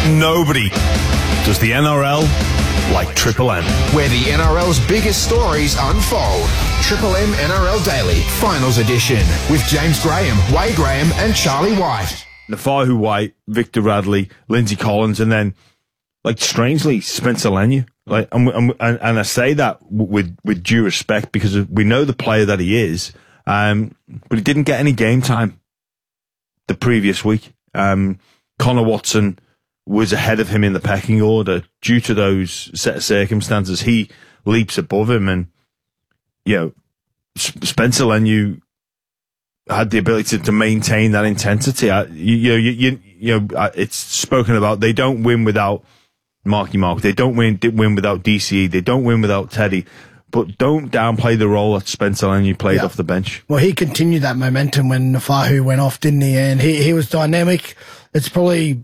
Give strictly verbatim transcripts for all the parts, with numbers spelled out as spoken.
Nobody does the N R L like Triple M, where the N R L's biggest stories unfold. Triple M N R L Daily, Finals Edition, with James Graham, Wade Graham and Charlie White. Nafahu White, Victor Radley, Lindsay Collins, and then, like, strangely, Spencer Leniu. Like, and, and, and I say that with, with due respect because we know the player that he is, um, but he didn't get any game time the previous week. Um, Connor Watson was ahead of him in the pecking order due to those set of circumstances. He leaps above him, and you know, Spencer Leniu had the ability to, to maintain that intensity. I, you, you know, you, you, you know, it's spoken about. They don't win without Marky Mark. They don't win win without D C E. They don't win without Teddy. But don't downplay the role that Spencer Leniu played yeah. off the bench. Well, he continued that momentum when Nafahu went off, didn't he? And he he was dynamic. It's probably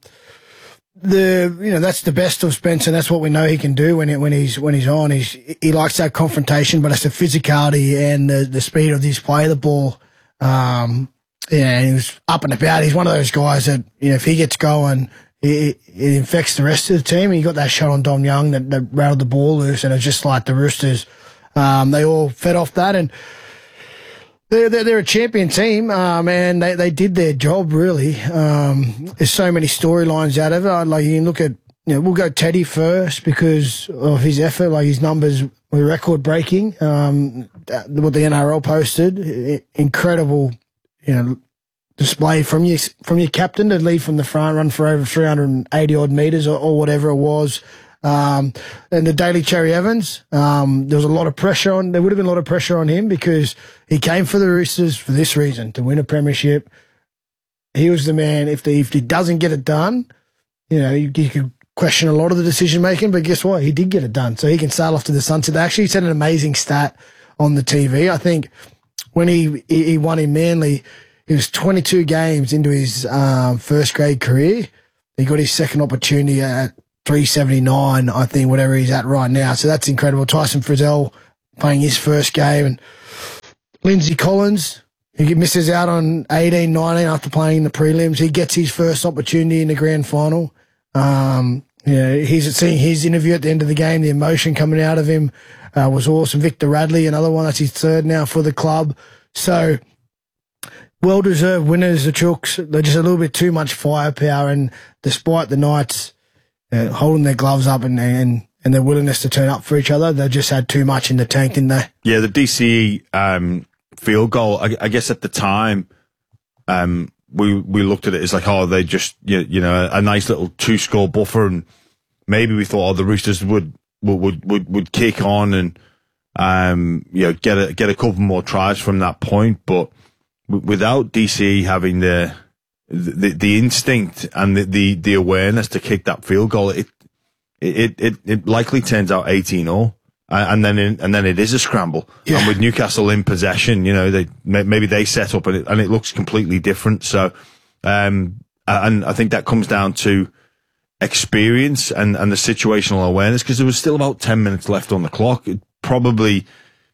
the you know that's the best of Spencer. That's what we know he can do when it, when he's when he's on. He's he likes that confrontation, but it's the physicality and the the speed of his play the ball. Um, yeah, and he was up and about. He's one of those guys that you know if he gets going, it, it infects the rest of the team. He got that shot on Dom Young that, that rattled the ball loose, and it's just like the Roosters. Um, they all fed off that, and they're, they're, they're a champion team, um, and they, they did their job, really. Um, there's so many storylines out of it. Like, you can look at, you know, we'll go Teddy first because of his effort. Like, his numbers were record-breaking. Um, what the N R L posted, incredible, you know, display from your, from your captain to lead from the front, run for over three hundred eighty odd metres or, or whatever it was. Um, and the Daly Cherry Evans, um, there was a lot of pressure on, there would have been a lot of pressure on him because he came for the Roosters for this reason, to win a premiership. He was the man. If the, if he doesn't get it done, you know, you, you could question a lot of the decision making, but guess what? He did get it done. So he can sail off to the sunset. They actually said an amazing stat on the T V. I think when he, he, he won in Manly, he was twenty-two games into his, um, first grade career. He got his second opportunity at three seventy-nine, I think, whatever he's at right now. So that's incredible. Tyson Frizzell playing his first game. And Lindsay Collins, he misses out on eighteen nineteen after playing the prelims. He gets his first opportunity in the grand final. Um, you know, he's seeing his interview at the end of the game. The emotion coming out of him uh, was awesome. Victor Radley, another one. That's his third now for the club. So well-deserved winners, the Chooks. They're just a little bit too much firepower. And despite the Knights Uh, holding their gloves up and, and and their willingness to turn up for each other, they just had too much in the tank, didn't they? Yeah, the D C E um, field goal, I, I guess at the time, um, we we looked at it as like, oh, they just, you, you know, a, a nice little two-score buffer, and maybe we thought, oh, the Roosters would would would, would kick on and, um, you know, get a, get a couple more tries from that point, but w- without D C E having the The, the instinct and the, the, the awareness to kick that field goal, it it it, it likely turns out eighteen all, and then in, and then it is a scramble. Yeah. And with Newcastle in possession, you know, they maybe they set up and it, and it looks completely different. So, um, and I think that comes down to experience and, and the situational awareness, because there was still about ten minutes left on the clock. It, probably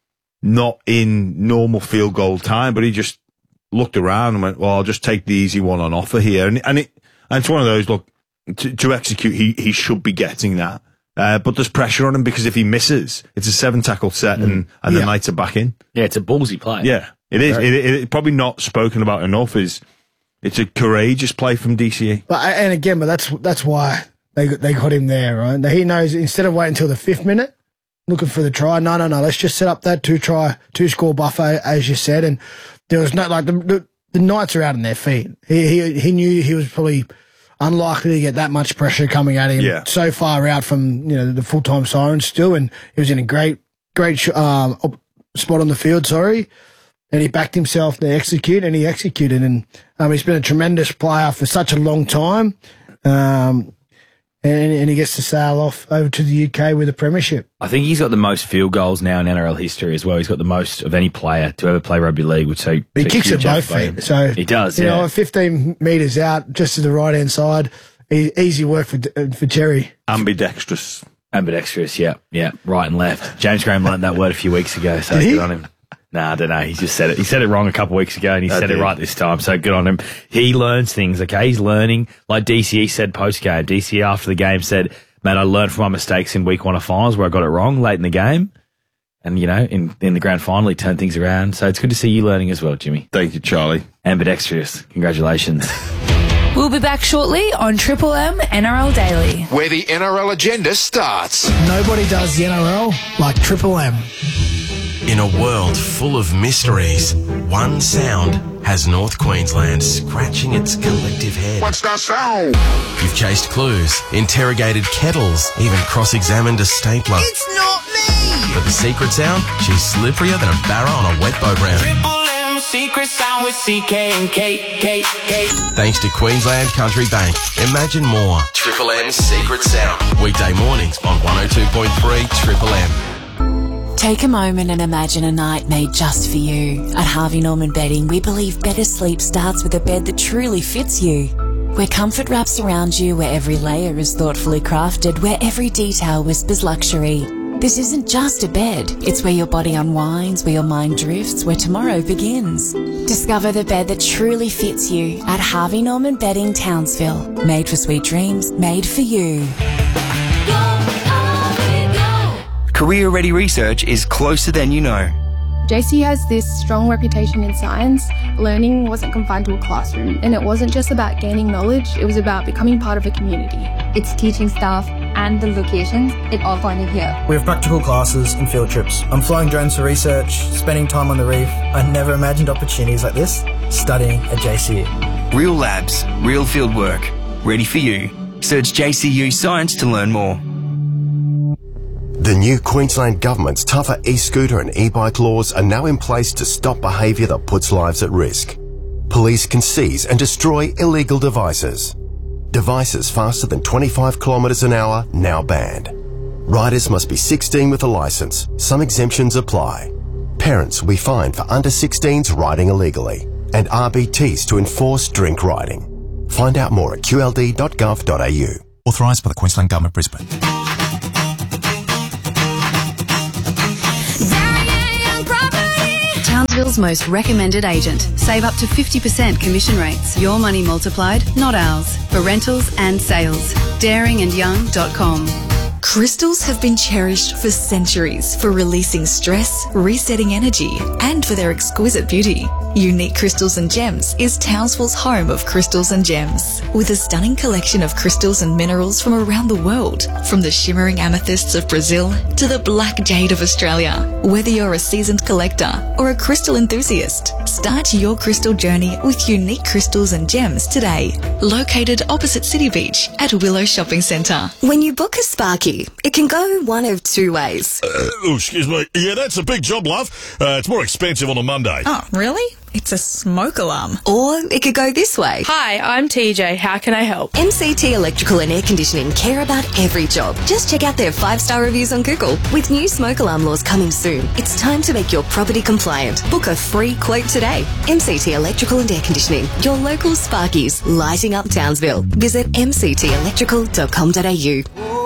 not in normal field goal time, but he just looked around and went, well, I'll just take the easy one on offer here. And, and, it, and it's one of those, look, to, to execute, he, he should be getting that. Uh, but there's pressure on him because if he misses, it's a seven tackle set mm. and, and yeah. the Knights are back in. Yeah, it's a ballsy play. Yeah, it is. Right. It, it, it probably not spoken about enough is it's a courageous play from D C E. But, and again, but that's, that's why they, they got him there, right? He knows instead of waiting until the fifth minute, looking for the try, no, no, no, let's just set up that two try, two score buffer, as you said. And there was no, like, the, the, the Knights are out on their feet. He, he, he knew he was probably unlikely to get that much pressure coming at him yeah. so far out from, you know, the full-time Sirens still. And he was in a great, great, um, spot on the field, sorry. And he backed himself to execute, and he executed. And, um, he's been a tremendous player for such a long time. Um, And, and he gets to sail off over to the U K with a premiership. I think he's got the most field goals now in N R L history as well. He's got the most of any player to ever play rugby league. Which so he kicks at both feet, so he does. You yeah. know, fifteen metres out, just to the right hand side, e- easy work for for Cherry. Ambidextrous, ambidextrous. Yeah, yeah, right and left. James Graham learned that word a few weeks ago, so Did good he? on him. Nah, I don't know. He just said it. He said it wrong a couple of weeks ago, and he I said did. it right this time. So good on him. He learns things. Okay, he's learning. Like D C E said post game. D C E after the game said, "Man, I learned from my mistakes in week one of finals where I got it wrong late in the game, and you know, in in the grand final, he turned things around. So it's good to see you learning as well, Jimmy. Thank you, Charlie. Ambidextrous. Congratulations." We'll be back shortly on Triple M N R L Daily. Where the N R L agenda starts. Nobody does the N R L like Triple M. In a world full of mysteries, one sound has North Queensland scratching its collective head. What's that sound? You've chased clues, interrogated kettles, even cross-examined a stapler. It's not me! But the secret sound? She's slipperier than a barra on a wet boat round. Triple M secret sound with C K and K, K, K. Thanks to Queensland Country Bank. Imagine more. Triple M's Secret Sound. Weekday mornings on one oh two point three Triple M. Take a moment and imagine a night made just for you. At Harvey Norman Bedding, we believe better sleep starts with a bed that truly fits you. Where comfort wraps around you, where every layer is thoughtfully crafted, where every detail whispers luxury. This isn't just a bed, it's where your body unwinds, where your mind drifts, where tomorrow begins. Discover the bed that truly fits you at Harvey Norman Bedding, Townsville. Made for sweet dreams, made for you. Career Ready Research is closer than you know. J C has this strong reputation in science. Learning wasn't confined to a classroom, and it wasn't just about gaining knowledge, it was about becoming part of a community. Its teaching staff and the locations, it all funded here. We have practical classes and field trips. I'm flying drones for research, spending time on the reef. I never imagined opportunities like this studying at J C U. Real labs, real field work, ready for you. Search J C U Science to learn more. The new Queensland Government's tougher e-scooter and e-bike laws are now in place to stop behaviour that puts lives at risk. Police can seize and destroy illegal devices. Devices faster than twenty-five kilometres an hour now banned. Riders must be sixteen with a licence. Some exemptions apply. Parents will be fined for under sixteens riding illegally, and R B Ts to enforce drink riding. Find out more at q l d dot gov dot a u. Authorised by the Queensland Government, Brisbane. Townsville's most recommended agent. Save up to fifty percent commission rates. Your money multiplied, not ours. For rentals and sales. daring and young dot com. Crystals have been cherished for centuries for releasing stress, resetting energy, and for their exquisite beauty. Unique Crystals and Gems is Townsville's home of crystals and gems, with a stunning collection of crystals and minerals from around the world, from the shimmering amethysts of Brazil to the black jade of Australia. Whether you're a seasoned collector or a crystal enthusiast, start your crystal journey with Unique Crystals and Gems today. Located opposite City Beach at Willow Shopping Centre. When you book a Sparky, it can go one of two ways. Uh, oh, excuse me. Yeah, that's a big job, love. Uh, it's more expensive on a Monday. Oh, really? It's a smoke alarm. Or it could go this way. Hi, I'm T J. How can I help? M C T Electrical and Air Conditioning care about every job. Just check out their five-star reviews on Google. With new smoke alarm laws coming soon, it's time to make your property compliant. Book a free quote today. M C T Electrical and Air Conditioning, your local Sparkies, lighting up Townsville. Visit m c t electrical dot com dot a u.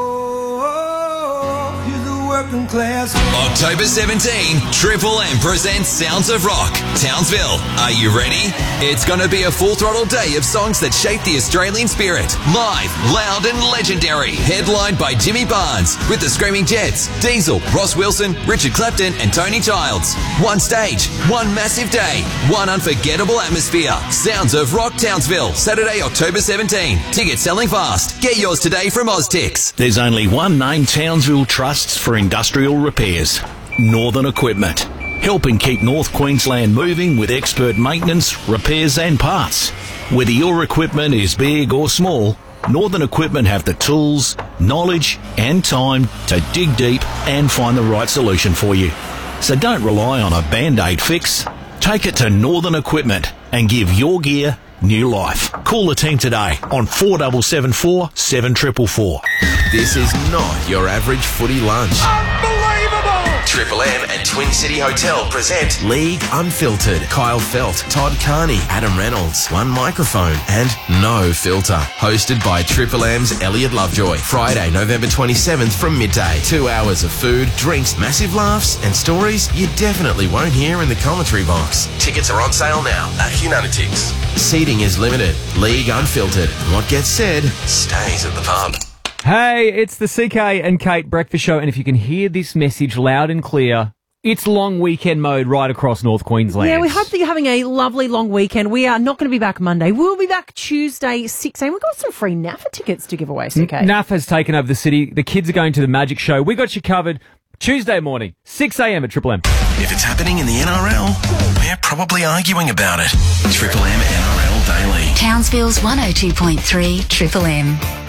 October seventeenth, Triple M presents Sounds of Rock, Townsville. Are you ready? It's going to be a full-throttle day of songs that shape the Australian spirit. Live, loud and legendary. Headlined by Jimmy Barnes with the Screaming Jets, Diesel, Ross Wilson, Richard Clapton and Tony Childs. One stage, one massive day, one unforgettable atmosphere. Sounds of Rock, Townsville, Saturday, October seventeenth. Tickets selling fast. Get yours today from Oztix. There's only one name Townsville trusts for industrial repairs, Northern Equipment, helping keep North Queensland moving with expert maintenance, repairs and parts. Whether your equipment is big or small, Northern Equipment have the tools, knowledge and time to dig deep and find the right solution for you. So don't rely on a Band-Aid fix. Take it to Northern Equipment and give your gear new life. Call the team today on four seven seven four, seven four four four. This is not your average footy lunch. Unbelievable! Triple M and Twin City Hotel present League Unfiltered. Kyle Felt, Todd Carney, Adam Reynolds, One Microphone, and No Filter. Hosted by Triple M's Elliot Lovejoy. Friday, November twenty-seventh from midday. Two hours of food, drinks, massive laughs, and stories you definitely won't hear in the commentary box. Tickets are on sale now at Hunanatics. Seating is limited. League Unfiltered. What gets said stays at the pub. Hey, it's the C K and Kate Breakfast Show, and if you can hear this message loud and clear, it's long weekend mode right across North Queensland. Yeah, we hope that you're having a lovely long weekend. We are not going to be back Monday. We'll be back Tuesday, six a.m. We've got some free N A F A tickets to give away, C K. N A F has taken over the city. The kids are going to the Magic Show. We got you covered Tuesday morning, six a.m. at Triple M. If it's happening in the N R L, we're probably arguing about it. Triple M N R L Daily. Townsville's one oh two point three Triple M.